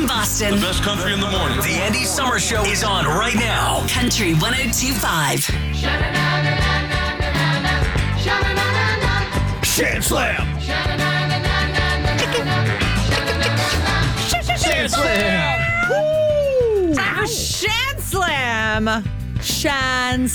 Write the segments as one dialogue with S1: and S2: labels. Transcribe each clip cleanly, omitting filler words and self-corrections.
S1: from Boston.
S2: The best country in the morning.
S3: The Andy Summer Show is on right now.
S1: Country 102.5.
S3: Shan Slam.
S4: Shan Slam. Shan Slam. Shan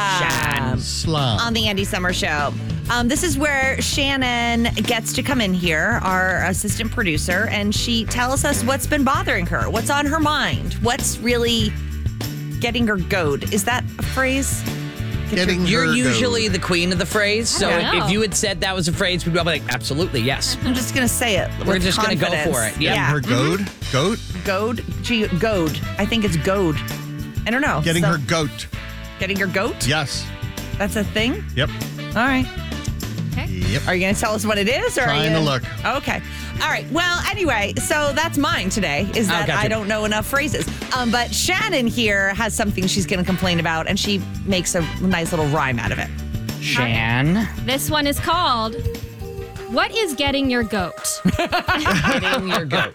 S4: Slam. On the Andy Summer Show. This is where Shannon gets to come in here, our assistant producer, and she tells us what's been bothering her, what's on her mind, what's really getting her goad. Is that a phrase?
S5: You're usually the queen of the phrase, so
S4: know.
S5: if you had said that was a phrase, we'd be like, absolutely, yes.
S4: I'm just going to say it.
S5: We're just going to go for it.
S4: Yeah.
S6: Her goad? Goat?
S4: Goad? Goad. I think it's goad. I don't know.
S6: Getting her goat.
S4: Getting your goat?
S6: Yes.
S4: That's a thing?
S6: Yep.
S4: All right.
S6: Yep.
S4: Are you going to tell us what it is? Or
S6: Trying to look.
S4: Okay. All right. Well, anyway, so that's mine today, is that
S5: gotcha.
S4: I don't know enough phrases. But Shannon here has something she's going to complain about, and she makes a nice little rhyme out of it.
S5: Shan.
S7: This one is called, What is Getting Your Goat?
S5: Getting your goat.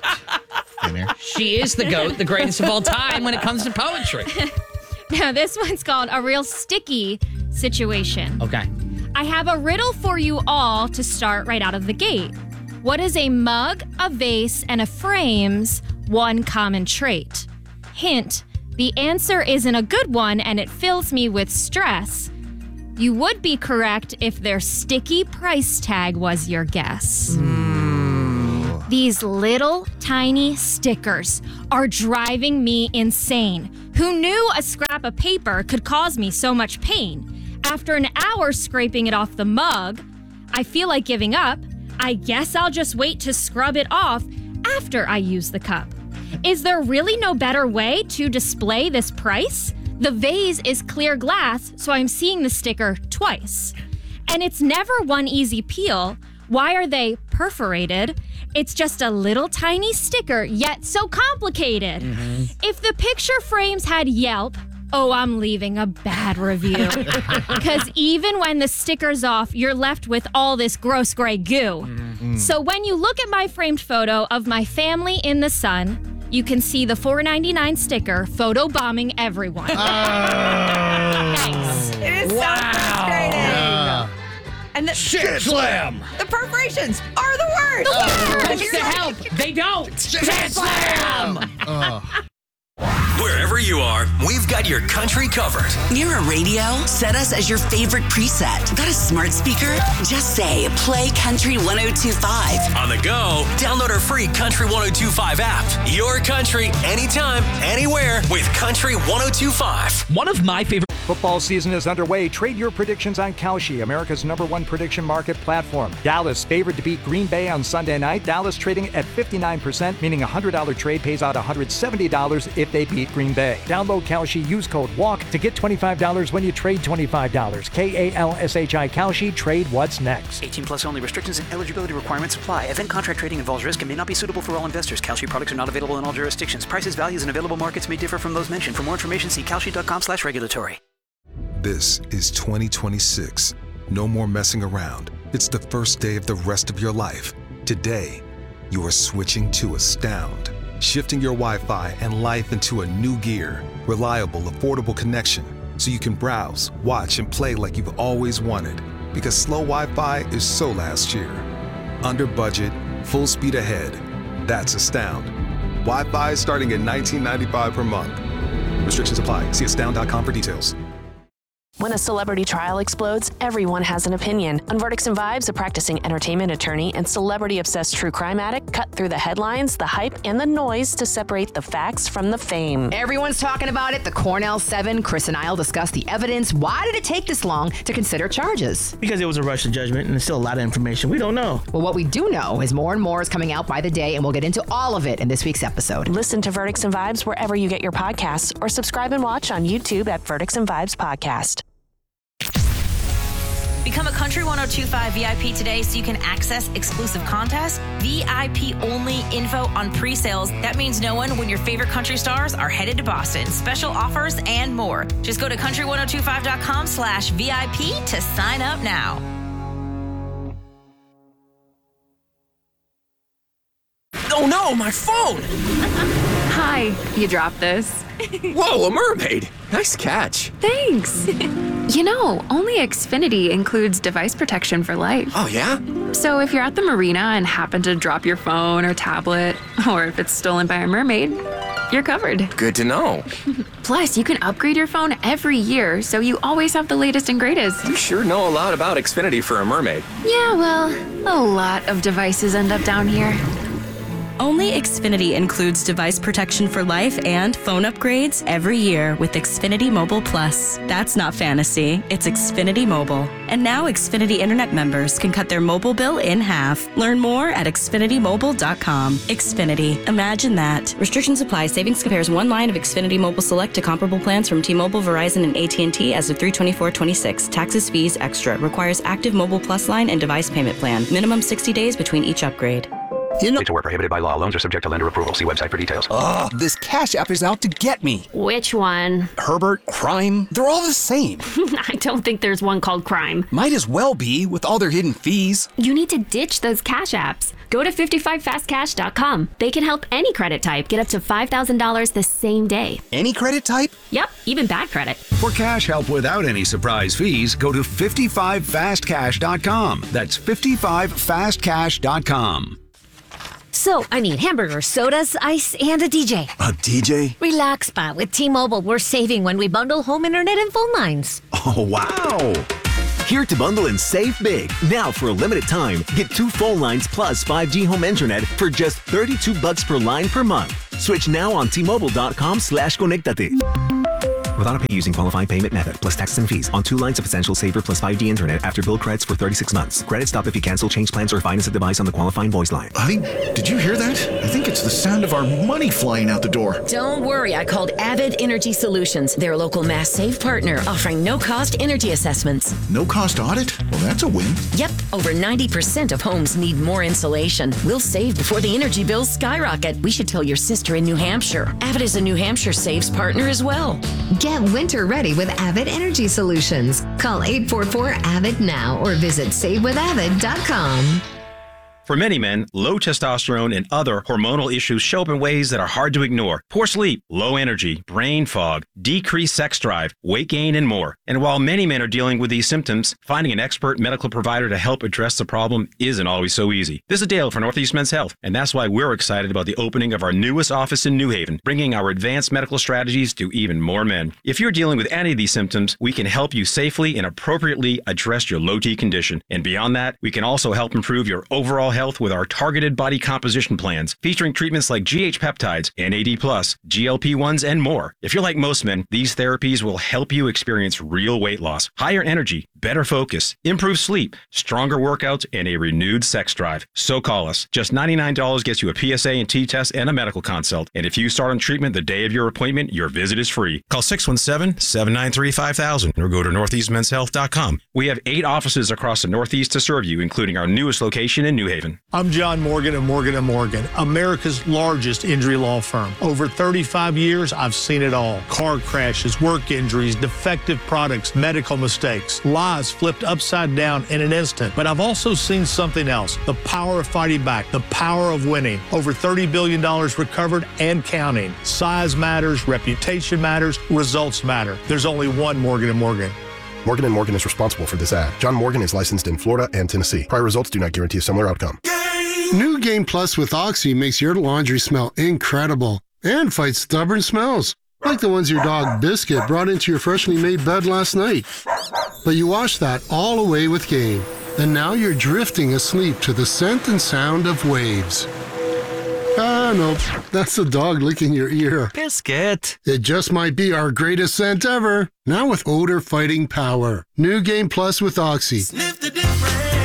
S5: She is the goat, the greatest of all time when it comes to poetry.
S7: Now, this one's called A Real Sticky Situation.
S5: Okay.
S7: I have a riddle for you all to start right out of the gate. What is a mug, a vase, and a frame's one common trait? Hint, the answer isn't a good one and it fills me with stress. You would be correct if their sticky price tag was your guess. These little tiny stickers are driving me insane. Who knew a scrap of paper could cause me so much pain? After an hour scraping it off the mug, I feel like giving up. I guess I'll just wait to scrub it off after I use the cup. Is there really no better way to display this price? The vase is clear glass, so I'm seeing the sticker twice. And it's never one easy peel. Why are they perforated? It's just a little tiny sticker, yet so complicated. If the picture frames had Yelp, oh, I'm leaving a bad review. Because even when the sticker's off, you're left with all this gross gray goo. So when you look at my framed photo of my family in the sun, you can see the $4.99 sticker photo bombing everyone. Thanks.
S4: It is so frustrating.
S6: Yeah.
S4: And the
S5: Shan Slam.
S4: The perforations are the worst.
S5: Thanks to help. They don't. Shan Slam.
S3: Wherever you are, we've got your country covered.
S1: Near a radio? Set us as your favorite preset. Got a smart speaker? Just say, play Country 102.5.
S3: On the go, download our free Country 102.5 app. Your country, anytime, anywhere with Country 102.5.
S5: One of my favorite.
S8: Football season is underway. Trade your predictions on Kalshi, America's #1 prediction market platform. Dallas favored to beat Green Bay on Sunday night. Dallas trading at 59%, meaning a $100 trade pays out $170 if they beat Green Bay. Download Kalshi, use code WALK to get $25 when you trade $25. KALSHI Kalshi, trade what's next.
S9: 18 plus only. Restrictions and eligibility requirements apply. Event contract trading involves risk and may not be suitable for all investors. Kalshi products are not available in all jurisdictions. Prices, values, and available markets may differ from those mentioned. For more information, see kalshi.com/regulatory.
S10: This is 2026. No more messing around. It's the first day of the rest of your life. Today, you are switching to Astound. Shifting your Wi-Fi and life into a new gear. Reliable, affordable connection so you can browse, watch, and play like you've always wanted. Because slow Wi-Fi is so last year. Under budget, full speed ahead. That's Astound. Wi-Fi starting at $19.95 per month. Restrictions apply. See astound.com for details.
S11: When a celebrity trial explodes, everyone has an opinion. On Verdicts and Vibes, a practicing entertainment attorney and celebrity-obsessed true crime addict cut through the headlines, the hype, and the noise to separate the facts from the fame.
S12: Everyone's talking about it. The Cornell 7, Chris and I'll discuss the evidence. Why did it take this long to consider charges?
S13: Because it was a rush to judgment, and there's still a lot of information we don't know.
S12: Well, what we do know is more and more is coming out by the day, and we'll get into all of it in this week's episode.
S11: Listen to Verdicts and Vibes wherever you get your podcasts, or subscribe and watch on YouTube at Verdicts and Vibes Podcast.
S14: Become a Country 102.5 VIP today so you can access exclusive contests, VIP only info on pre-sales. That means knowing when your favorite country stars are headed to Boston, special offers, and more. Just go to country1025.com/VIP to sign up now.
S2: Oh no, my phone!
S15: Hi, you dropped this.
S2: Whoa, a mermaid! Nice catch.
S15: Thanks. You know, only Xfinity includes device protection for life.
S2: Oh, yeah?
S15: So if you're at the marina and happen to drop your phone or tablet, or if it's stolen by a mermaid, you're covered.
S2: Good to know.
S15: Plus, you can upgrade your phone every year, so you always have the latest and greatest.
S2: You sure know a lot about Xfinity for a mermaid.
S15: Yeah, well, a lot of devices end up down here.
S16: Only Xfinity includes device protection for life and phone upgrades every year with Xfinity Mobile Plus. That's not fantasy, it's Xfinity Mobile. And now Xfinity Internet members can cut their mobile bill in half. Learn more at xfinitymobile.com. Xfinity, imagine that. Restrictions apply. Savings compares one line of Xfinity Mobile Select to comparable plans from T-Mobile, Verizon, and AT&T as of 3/24/26. Taxes, fees, extra. Requires active Mobile Plus line and device payment plan. Minimum 60 days between each upgrade.
S9: States where prohibited by law. Loans are subject to lender approval. See website for details.
S17: Oh, this Cash App is out to get me.
S18: Which one?
S17: Herbert, Crime, they're all the same.
S18: I don't think there's one called Crime.
S17: Might as well be with all their hidden fees.
S18: You need to ditch those Cash Apps. Go to 55fastcash.com. They can help any credit type get up to $5,000 the same day.
S17: Any credit type?
S18: Yep, even bad credit.
S19: For cash help without any surprise fees, go to 55fastcash.com. That's 55fastcash.com.
S20: So, I need hamburgers, sodas, ice, and a DJ.
S19: A DJ?
S20: Relax, Spot. With T-Mobile, we're saving when we bundle home internet and phone lines.
S19: Oh, wow.
S21: Here to bundle and save big. Now for a limited time, get 2 phone lines plus 5G home internet for just $32 per line per month. Switch now on T-Mobile.com/conectate.
S22: With AutoPay using qualifying payment method, plus taxes and fees on 2 lines of Essential Saver plus 5G internet after bill credits for 36 months. Credit stop if you cancel, change plans, or finance a device on the qualifying voice line.
S23: Honey, did you hear that? I think it's the sound of our money flying out the door.
S24: Don't worry, I called Avid Energy Solutions. They're a local Mass Save partner offering no-cost energy assessments.
S23: No-cost audit? Well, that's a win.
S24: Yep, over 90% of homes need more insulation. We'll save before the energy bills skyrocket. We should tell your sister in New Hampshire. Avid is a New Hampshire Saves partner as well.
S25: Get winter ready with Avid Energy Solutions. Call 844-AVID now or visit savewithavid.com.
S26: For many men, low testosterone and other hormonal issues show up in ways that are hard to ignore. Poor sleep, low energy, brain fog, decreased sex drive, weight gain, and more. And while many men are dealing with these symptoms, finding an expert medical provider to help address the problem isn't always so easy. This is Dale for Northeast Men's Health, and that's why we're excited about the opening of our newest office in New Haven, bringing our advanced medical strategies to even more men. If you're dealing with any of these symptoms, we can help you safely and appropriately address your low T condition. And beyond that, we can also help improve your overall health with our targeted body composition plans, featuring treatments like GH peptides, NAD+, GLP-1s, and more. If you're like most men, these therapies will help you experience real weight loss, higher energy, better focus, improved sleep, stronger workouts, and a renewed sex drive. So call us. Just $99 gets you a PSA and T-test and a medical consult. And if you start on treatment the day of your appointment, your visit is free. Call 617-793-5000 or go to northeastmenshealth.com. We have 8 offices across the Northeast to serve you, including our newest location in New Haven.
S27: I'm John Morgan of Morgan & Morgan, America's largest injury law firm. Over 35 years, I've seen it all. Car crashes, work injuries, defective products, medical mistakes, lives flipped upside down in an instant. But I've also seen something else, the power of fighting back, the power of winning. Over $30 billion recovered and counting. Size matters, reputation matters, results matter. There's only one Morgan & Morgan.
S28: Morgan & Morgan is responsible for this ad. John Morgan is licensed in Florida and Tennessee. Prior results do not guarantee a similar outcome.
S29: New Game Plus with Oxy makes your laundry smell incredible and fights stubborn smells, like the ones your dog Biscuit brought into your freshly made bed last night. But you wash that all away with Game, and now you're drifting asleep to the scent and sound of waves. Ah, no, that's the dog licking your ear.
S21: Biscuit.
S29: It just might be our greatest scent ever. Now with odor-fighting power. New Game Plus with Oxy.
S30: Sniff the difference.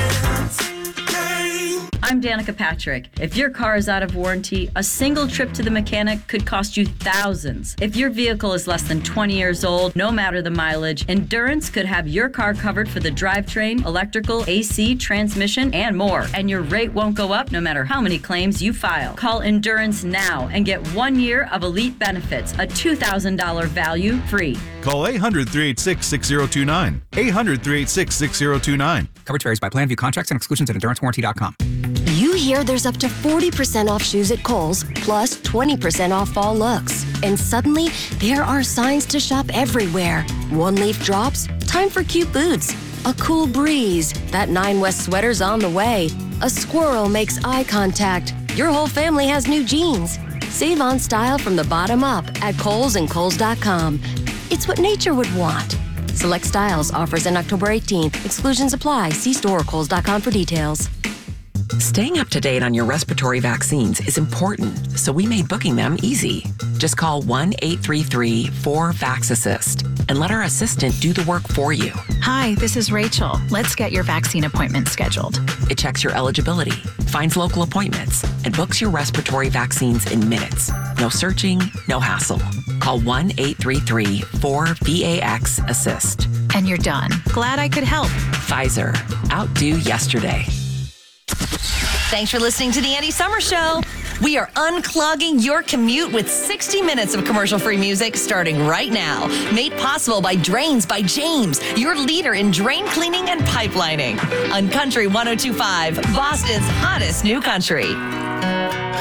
S30: I'm Danica Patrick. If your car is out of warranty, a single trip to the mechanic could cost you thousands. If your vehicle is less than 20 years old, no matter the mileage, Endurance could have your car covered for the drivetrain, electrical, AC, transmission, and more. And your rate won't go up no matter how many claims you file. Call Endurance now and get 1 year of elite benefits, a $2,000 value free.
S31: Call 800-386-6029. 800-386-6029.
S32: Coverage varies by plan. View contracts and exclusions at EnduranceWarranty.com.
S20: You
S1: hear there's up to 40% off shoes at Kohl's, plus 20% off fall looks? And suddenly, there are signs to shop everywhere. One leaf drops, time for cute boots. A cool breeze, that 9 West sweater's on the way. A squirrel makes eye contact. Your whole family has new jeans. Save on style from the bottom up at Kohl's and Kohl's.com. It's what nature would want. Select styles, offers end October 18th. Exclusions apply. See store or Kohl's.com for details.
S3: Staying up to date on your respiratory vaccines is important, so we made booking them easy. Just call 1-833-4-VAX-ASSIST and let our assistant do the work for you.
S4: Hi, this is Rachel. Let's get your vaccine appointment scheduled.
S3: It checks your eligibility, finds local appointments, and books your respiratory vaccines in minutes. No searching, no hassle. Call 1-833-4-VAX-ASSIST.
S4: And you're done. Glad I could help.
S3: Pfizer. Outdo yesterday.
S14: Thanks for listening to the Andy Summer Show. We are unclogging your commute with 60 minutes of commercial-free music starting right now. Made possible by Drains by James, your leader in drain cleaning and pipelining. On Country 102.5, Boston's hottest new country.